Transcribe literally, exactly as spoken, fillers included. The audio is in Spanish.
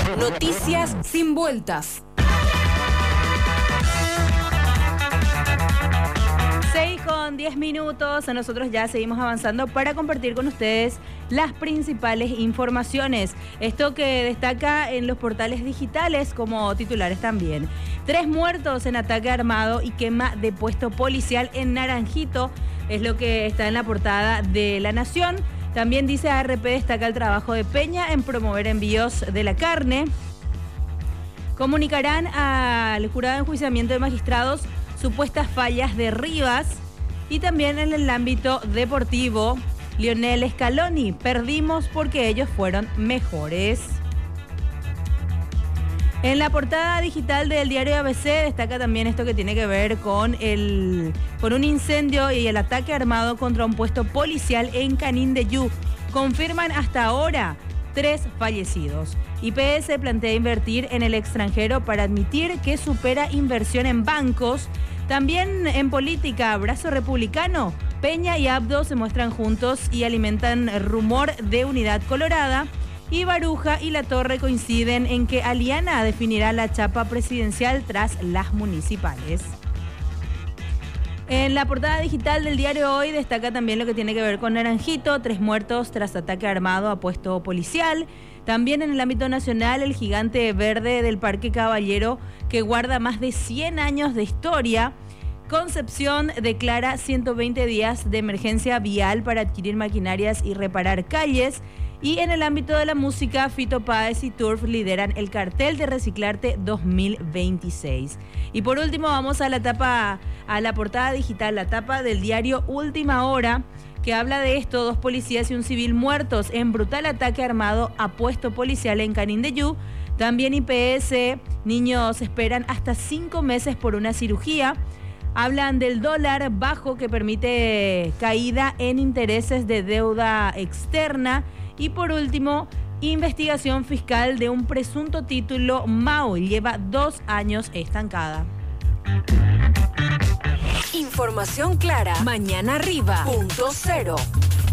Noticias sin vueltas. seis con diez minutos, nosotros ya seguimos avanzando para compartir con ustedes las principales informaciones. Esto que destaca en los portales digitales como titulares también. Tres muertos en ataque armado y quema de puesto policial en Naranjito, es lo que está en la portada de La Nación. También dice A R P destaca el trabajo de Peña en promover envíos de la carne. Comunicarán al jurado de enjuiciamiento de magistrados supuestas fallas de Rivas. Y también en el ámbito deportivo, Lionel Scaloni, perdimos porque ellos fueron mejores. En la portada digital del diario A B C destaca también esto que tiene que ver con, el, con un incendio y el ataque armado contra un puesto policial en Canindeyú. Confirman hasta ahora tres fallecidos. I P S plantea invertir en el extranjero para admitir que supera inversión en bancos. También en política, brazo republicano, Peña y Abdo se muestran juntos y alimentan rumor de unidad colorada. Y Baruja y Latorre coinciden en que Aliana definirá la chapa presidencial tras las municipales. En la portada digital del diario Hoy destaca también lo que tiene que ver con Naranjito, tres muertos tras ataque armado a puesto policial. También en el ámbito nacional, el gigante verde del Parque Caballero, que guarda más de cien años de historia. Concepción declara ciento veinte días de emergencia vial para adquirir maquinarias y reparar calles. Y en el ámbito de la música, Fito Páez y Turf lideran el cartel de Reciclarte dos mil veintiséis. Y por último vamos a la tapa, a la portada digital, la tapa del diario Última Hora, que habla de esto: dos policías y un civil muertos en brutal ataque armado a puesto policial en Canindeyú. También I P S, niños esperan hasta cinco meses por una cirugía. Hablan del dólar bajo que permite caída en intereses de deuda externa. Y por último, investigación fiscal de un presunto título M A U. Lleva dos años estancada. Información clara. Mañana arriba. Punto cero.